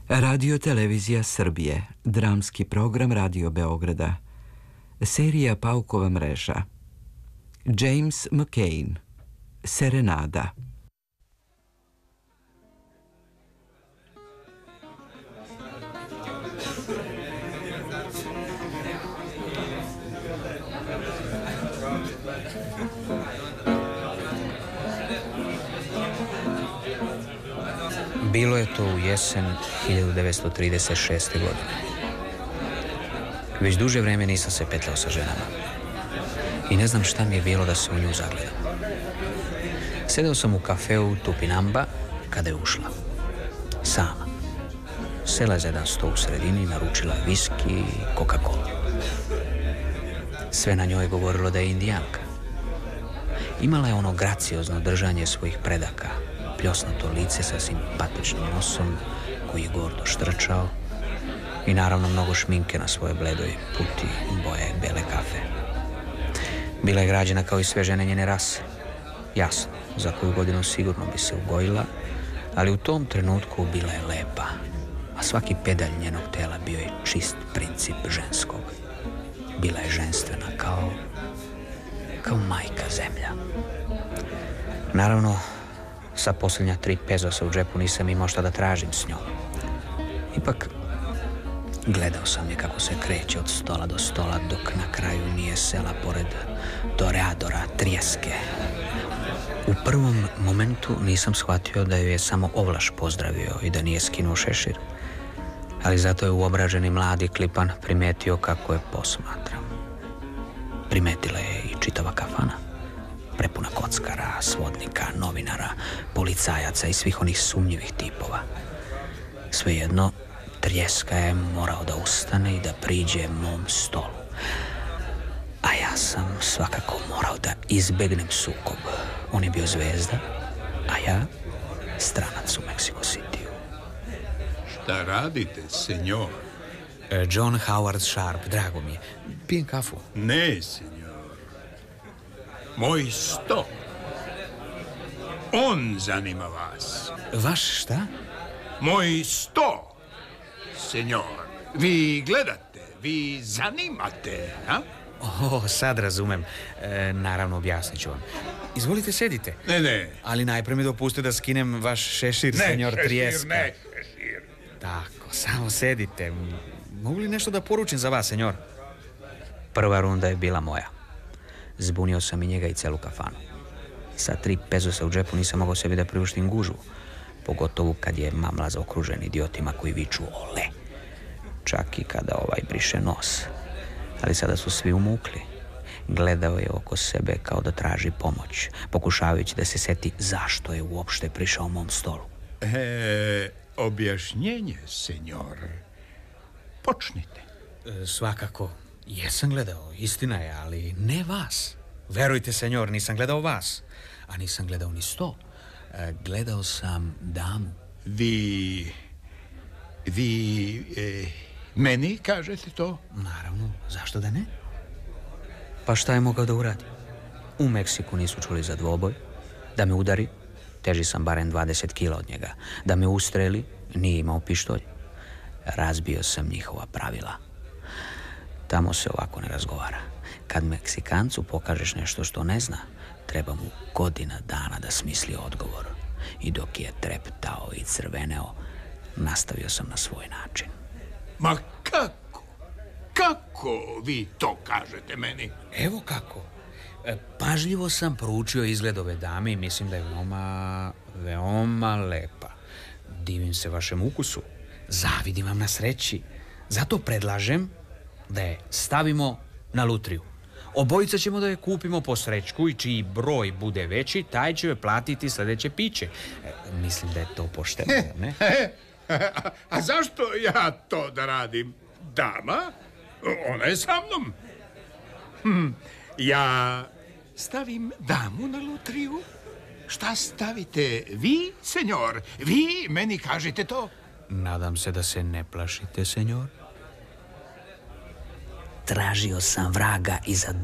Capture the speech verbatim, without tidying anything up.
Radio Televizija Srbije, dramski program Radio Beograda, serija Paukova mreža, James McCain, Serenada. Bilo je to u jesen hiljadu devetsto trideset šeste. godine. Već duže vreme nisam se petljao sa ženama. I ne znam šta mi je bilo da se u nju zagledam. Sedeo sam u kafeu Tupinamba kada je ušla. Sama. Sela za jedan sto u sredini i naručila viski i Coca-Cola. Sve na njoj je govorilo da je indijanka. Imala je ono graciozno držanje svojih predaka, pljosnato lice sa simpatičnim nosom koji je gordo štrčao i naravno mnogo šminke na svojoj bledoj puti boje bele kafe. Bila je građena kao i sve žene njene rase. Jasno, za koju godinu sigurno bi se ugojila, ali u tom trenutku bila je lepa, a svaki pedalj njenog tela bio je čist princip ženskog. Bila je ženstvena kao, kao majka zemlja. Naravno, sa posljednja tri pezosa u džepu nisam imao šta da tražim s njom. Ipak, gledao sam je kako se kreće od stola do stola, dok na kraju nije sela pored toreadora Trjeske. U prvom momentu nisam shvatio da ju je samo ovlaš pozdravio i da nije skinuo šešir, ali zato je uobraženi mladi klipan primetio kako je posmatram. Primetila je i čitava kafana, prepuna kockara, svodnika, novinara, policajaca i svih onih sumnjivih tipova. Svejedno, Trjeska je morao da ustane i da priđe mom stolu. A ja sam svakako morao da izbegnem sukob. On je bio zvezda, a ja stranac u Mexico Cityu. Šta radite, senjor? John Howard Sharp, drago mi je. Pijem kafu. Ne, senjor. Moj sto. On zanima vas. Vaš šta? Moj sto. Senjor, vi gledate, vi zanimate, a? O, sad razumem. E, naravno, objasnit ću vam. Izvolite, sedite. Ne, ne. Ali najprije mi dopustite da skinem vaš šešir, ne, senjor šešir, Trjeska. Ne, šešir. Tako, samo sedite. Mogu li nešto da poručim za vas, senjor? Prva runda je bila moja. Zbunio sam i njega i celu kafanu. Sa tri pezosa u džepu nisam mogao sebi da priuštim gužvu, pogotovo kad je mamla zaokružen idiotima koji viču ole. Čak i kada ovaj briše nos. Ali sada su svi umukli. Gledao je oko sebe kao da traži pomoć, pokušavajući da se seti zašto je uopšte prišao mom stolu. E, objašnjenje, senjor. Počnite. E, svakako. Jesam gledao, istina je, ali ne vas. Verujte, senjor, nisam gledao vas. A nisam gledao ni sto. E, gledao sam damu. Vi... Vi... E, meni kažete to? Naravno, zašto da ne? Pa šta je mogao da uradi? U Meksiku nisu čuli za dvoboj. Da me udari, teži sam barem dvadeset kila od njega. Da me ustreli, nije imao pištolj. Razbio sam njihova pravila. Tamo se ovako ne razgovara. Kad Meksikancu pokažeš nešto što ne zna, treba mu godina dana da smisli odgovor. I dok je treptao i crveneo, nastavio sam na svoj način. Ma kako? Kako vi to kažete meni? Evo kako. E, pažljivo sam proučio izgled ove dame i mislim da je veoma, veoma lepa. Divim se vašem ukusu. Zavidim vam na sreći. Zato predlažem da je stavimo na lutriju. Obojica ćemo da je kupimo po srećku i čiji broj bude veći, taj će joj platiti sljedeće piće. E, mislim da je to pošteno, ne? A, a zašto ja to da radim? Dama? Ona je sa mnom. Hm, ja stavim damu na lutriju? Šta stavite vi, senjor? Vi meni kažete to? Nadam se da se ne plašite, senjor. Tražio sam vraga iza